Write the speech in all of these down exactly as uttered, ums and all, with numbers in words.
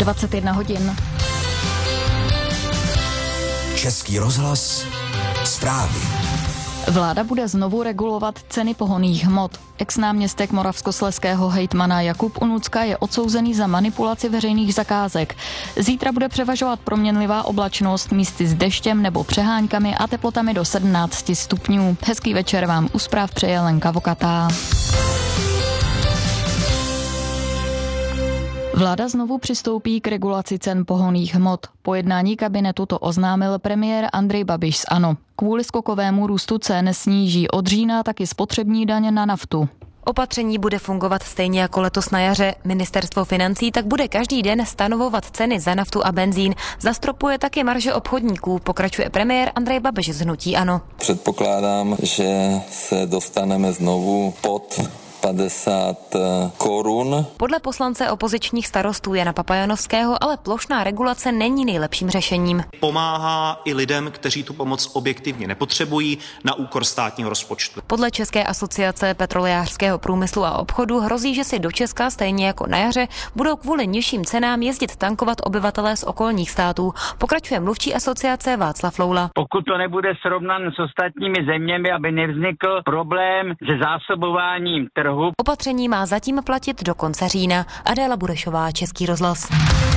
dvacet jedna hodin. Český rozhlas, zprávy. Vláda bude znovu regulovat ceny pohonných hmot. Ex-náměstek moravskoslezského hejtmana Jakub Unucka je odsouzený za manipulaci veřejných zakázek. Zítra bude převažovat proměnlivá oblačnost místy s deštěm nebo přeháňkami a teplotami do sedmnáct stupňů. Hezký večer vám u zpráv přeje Lenka Vokatá. Vláda znovu přistoupí k regulaci cen pohonných hmot. Po jednání kabinetu to oznámil premiér Andrej Babiš z ANO. Kvůli skokovému růstu cen sníží od října taky spotřební daň na naftu. Opatření bude fungovat stejně jako letos na jaře. Ministerstvo financí tak bude každý den stanovovat ceny za naftu a benzín. Zastropuje taky marže obchodníků, pokračuje premiér Andrej Babiš z hnutí ANO. Předpokládám, že se dostaneme znovu pod padesát korun. Podle poslance opozičních starostů Jana Papajanovského ale plošná regulace není nejlepším řešením. Pomáhá i lidem, kteří tu pomoc objektivně nepotřebují, na úkor státního rozpočtu. Podle České asociace petrolejářského průmyslu a obchodu hrozí, že si do Česka stejně jako na jaře budou kvůli nižším cenám jezdit tankovat obyvatelé z okolních států. Pokračuje mluvčí asociace Václav Loula. Pokud to nebude srovnan s ostatními zeměmi, aby nevznikl problém se zásobováním trhu. Opatření má zatím platit do konce října. Adéla Burešová, Český rozhlas.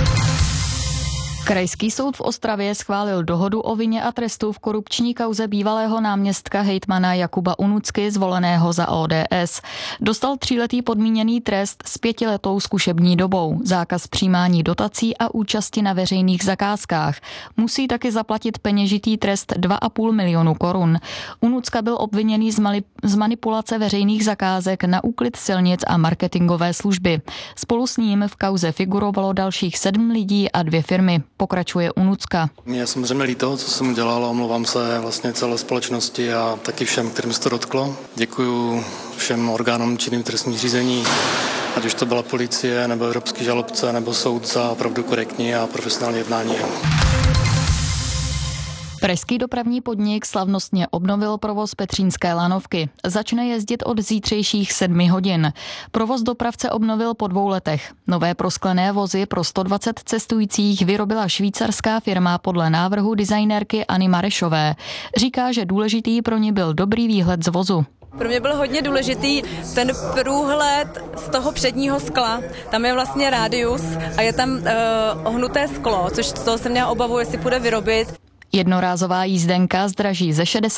Krajský soud v Ostravě schválil dohodu o vině a trestu v korupční kauze bývalého náměstka hejtmana Jakuba Unucky, zvoleného za O D S. Dostal tříletý podmíněný trest s pětiletou zkušební dobou, zákaz přijímání dotací a účasti na veřejných zakázkách. Musí taky zaplatit peněžitý trest dva a půl milionu korun. Unucka byl obviněný z, mali- z manipulace veřejných zakázek na úklid silnic a marketingové služby. Spolu s ním v kauze figurovalo dalších sedm lidí a dvě firmy. Pokračuje Unucka. Mě je samozřejmě líto, co jsem udělal, a omlouvám se vlastně celé společnosti a taky všem, kterým se to dotklo. Děkuju všem orgánům činným v trestním řízení, ať už to byla policie, nebo evropský žalobce, nebo soud, za opravdu korektní a profesionální jednání. Pražský dopravní podnik slavnostně obnovil provoz Petřínské lanovky. Začne jezdit od zítřejších sedmi hodin. Provoz dopravce obnovil po dvou letech. Nové prosklené vozy pro sto dvacet cestujících vyrobila švýcarská firma podle návrhu designérky Anny Marešové. Říká, že důležitý pro ní byl dobrý výhled z vozu. Pro mě byl hodně důležitý ten průhled z toho předního skla. Tam je vlastně rádius a je tam uh, ohnuté sklo, což z toho jsem měla obavu, jestli půjde vyrobit. Jednorázová jízdenka zdraží ze šedesát